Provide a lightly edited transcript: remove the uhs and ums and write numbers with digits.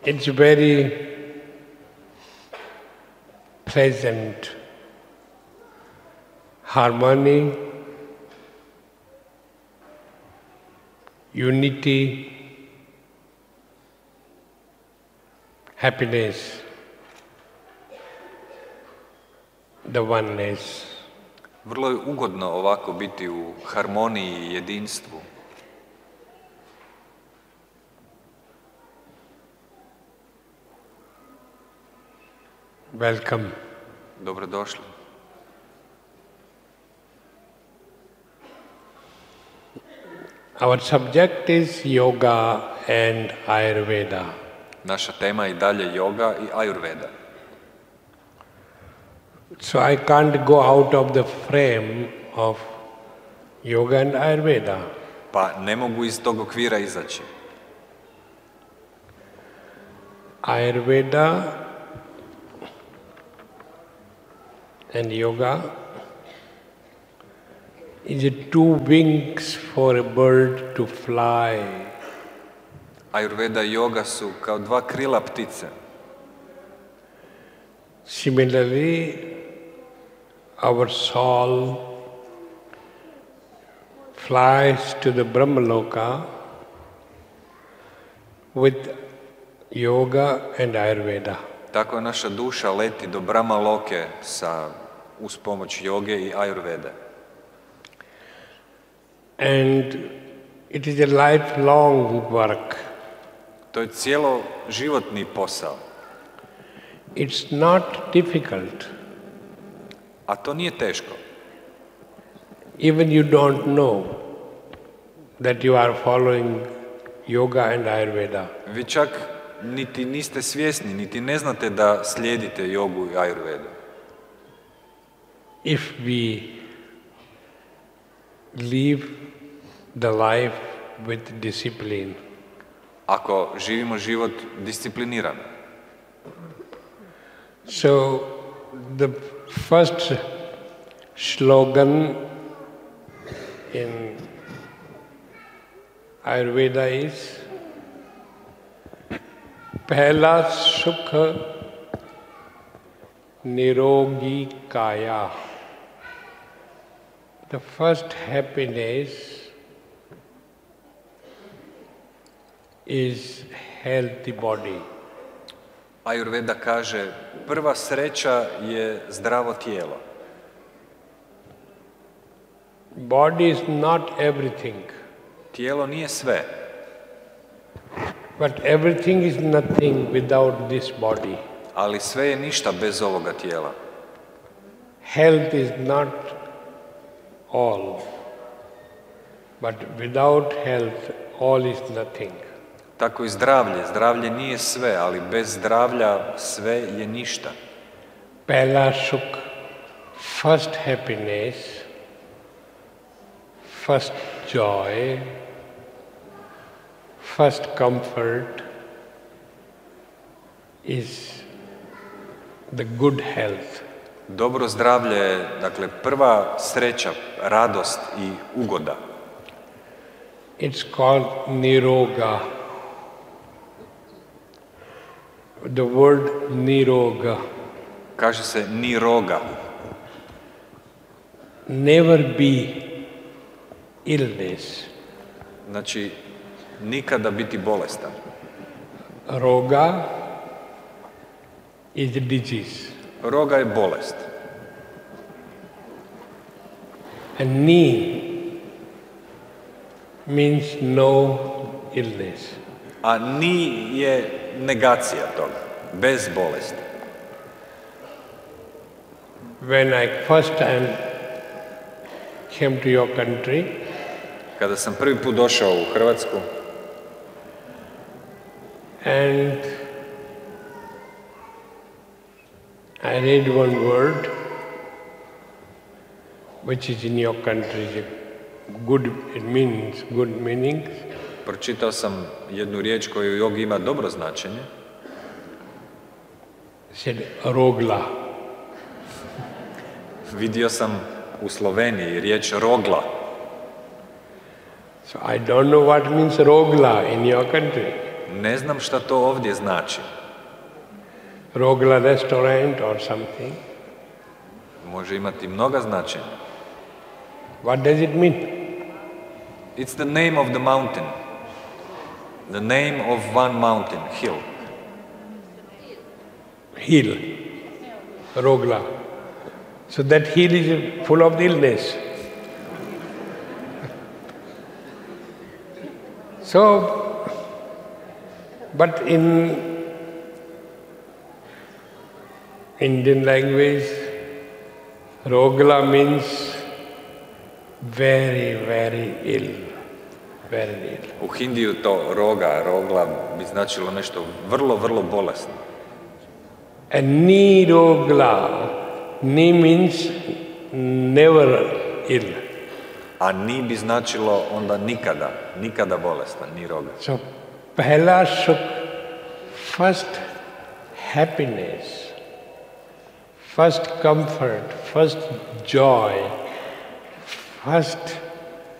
It's very pleasant harmony, unity, happiness, the oneness. Vrlo je ugodno ovako biti u harmoniji i jedinstvu. Welcome. Dobrodošli. Our subject is yoga and Ayurveda. Naša tema je i dalje yoga i Ayurveda. So I can't go out of the frame of yoga and Ayurveda. Pa ne mogu iz tog okvira izaći. Ayurveda and yoga is two wings for a bird to fly. Ayurveda i yoga su kao dva krila ptice. Similarly, our soul flies to the Brahmaloka with yoga and Ayurveda. Tako naša duša leti do Brahma Loke uz pomoć joge i Ayurvede. And it is a lifelong work. To je cijelo životni posao. It's not difficult. A to nije teško. Even you don't know that you are following yoga and Ayurveda. Vi čak niti niste svjesni, niti ne znate da slijedite jogu i Ayurvedu. If we live the life with discipline. Ako živimo život disciplinirano. So the first slogan in Ayurveda is Pehla Sukha Nirogi Kaya. The first happiness is healthy body. Ayurveda kaže, prva sreća je zdravo tijelo. Body is not everything. Tijelo nije sve. But everything is nothing without this body. Ali sve je ništa bez ovoga tijela. Health is not all. But without health, all is nothing. Tako i zdravlje. Zdravlje nije sve, ali bez zdravlja sve je ništa. Pehla sukh, first happiness, first joy, first comfort is the good health. Dobro zdravlje je, dakle, prva sreća, radost i ugoda. It's called niroga. The word niroga. Kaže se niroga. Never be illness. Znači, nikada biti bolestan. Roga is disease. Roga je bolest. And ni means no illness. A ni je negacija toga, bez bolesti. When I first time came to your country, Kada sam prvi put došao u Hrvatsku, and I read one word which is in your country, good, it means good meaning. pročitao sam jednu riječ koju u jogi ima dobro značenje. Said rogla. Vidio sam u Sloveniji riječ rogla. So I don't know what means rogla in your country. Ne znam šta to ovdje znači. Rogla restaurant or something. Može imati mnoga značenja. What does it mean? It's the name of the mountain. The name of one mountain, hill. Hill. Rogla. So that hill is full of illness. So, but in Indian language, Rogla means very, very ill. Very ill. U Hindiju to rogla bi značilo nešto vrlo, vrlo bolesno. And Nirogla, Ni means never ill. A ni bi značilo onda nikada bolestan, ni roga. So, Pehla Sukh, first happiness, first comfort, first joy, first